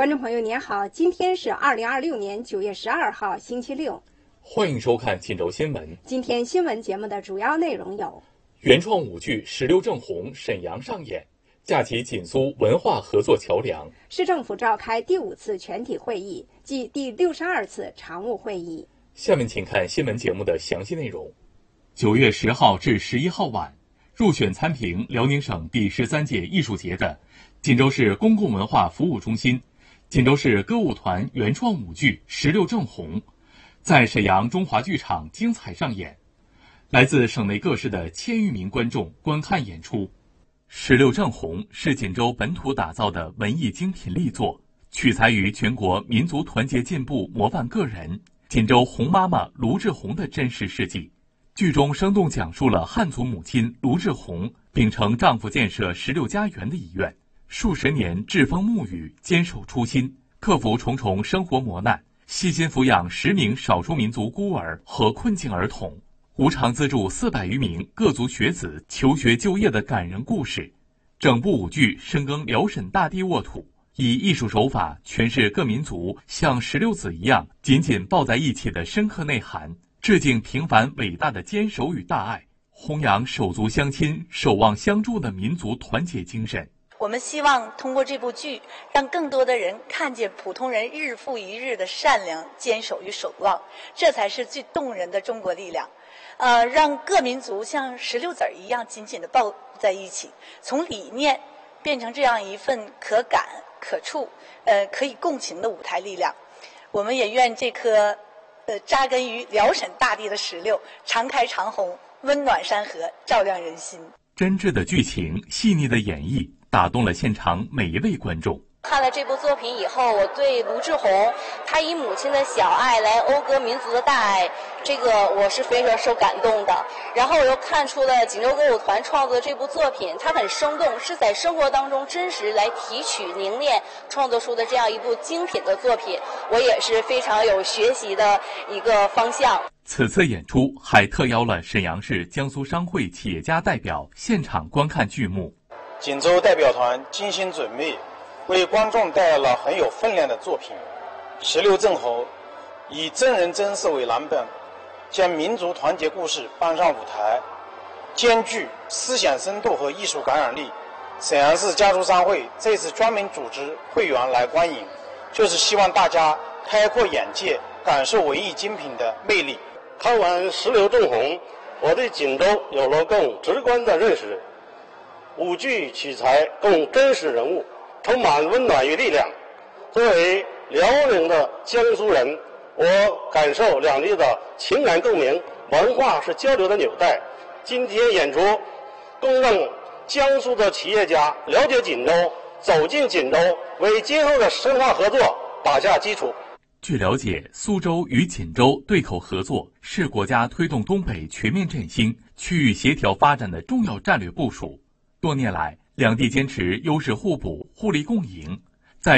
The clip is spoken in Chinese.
观众朋友您好，今天是2026年9月12号星期六， 欢迎收看锦州新闻。 今天新闻节目的主要内容有： 原创舞剧《石榴正红》沈阳上演，架起锦苏文化合作桥梁。 市政府召开第5次全体会议暨第62次常务会议。 下面请看新闻节目的详细内容。9月10号至11号晚，入选参评辽宁省第13届艺术节的锦州市公共文化服务中心、锦州市歌舞团原创舞剧《石榴正红》在沈阳中华剧场精彩上演，来自省内各市的1000余名观众观看演出。《石榴正红》是锦州本土打造的文艺精品力作，取材于全国民族团结进步模范个人锦州红妈妈卢志红的真实事迹。剧中生动讲述了汉族母亲卢志红秉承丈夫建设石榴家园的遗愿，数十年栉风沐雨，坚守初心，克服重重生活磨难，悉心抚养10名少数民族孤儿和困境儿童，无偿资助400余名各族学子求学就业的感人故事。整部舞剧深耕辽沈大地沃土，以艺术手法诠释各民族像石榴籽一样紧紧抱在一起的深刻内涵，致敬平凡伟大的坚守与大爱，弘扬手足相亲、守望相助的民族团结精神。 我们希望通过这部剧，让更多的人看见普通人日复一日的善良、坚守与守望，这才是最动人的中国力量。让各民族像石榴籽一样紧紧地抱在一起，从理念变成这样一份可感、可触、可以共情的舞台力量。我们也愿这颗扎根于辽沈大地的石榴常开常红，温暖山河，照亮人心。 真挚的剧情，细腻的演绎，打动了现场每一位观众。 看了这部作品以后，我对卢志红他以母亲的小爱来讴歌民族的大爱，这个我是非常受感动的。然后我又看出了锦州歌舞团创作的这部作品，它很生动，是在生活当中真实来提取凝练创作出的这样一部精品的作品，我也是非常有学习的一个方向。 此次演出还特邀了沈阳市江苏商会企业家代表现场观看剧目。 锦州代表团精心准备，为观众带来了很有分量的作品《石榴正红》，以真人真事为蓝本，将民族团结故事搬上舞台，兼具思想深度和艺术感染力。沈阳市家族商会这次专门组织会员来观影，就是希望大家开阔眼界，感受文艺精品的魅力。 看完《石榴正红》，我对锦州有了更直观的认识。舞剧取材更真实人物，充满温暖与力量。作为辽宁的江苏人，我感受两地的情感共鸣，文化是交流的纽带。今天演出更让江苏的企业家了解锦州，走进锦州，为今后的深化合作打下基础。 据了解，苏州与锦州对口合作是国家推动东北全面振兴、区域协调发展的重要战略部署。多年来，两地坚持优势互补、互利共赢，